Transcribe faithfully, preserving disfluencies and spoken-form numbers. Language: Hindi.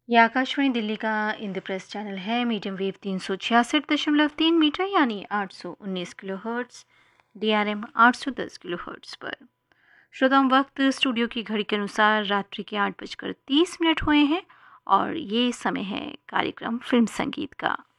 ये आकाशवाणी दिल्ली का इंद्रप्रस्थ चैनल है। मीडियम वेव तीन सौ छियासठ दशमलव तीन मीटर यानी आठ सौ उन्नीस kilo hertz, D R M आठ सौ दस किलो हर्ट्स पर। श्रोताओं, वक्त स्टूडियो की घड़ी के अनुसार रात्रि के आठ बजकर तीस मिनट हुए हैं और ये समय है कार्यक्रम फिल्म संगीत का।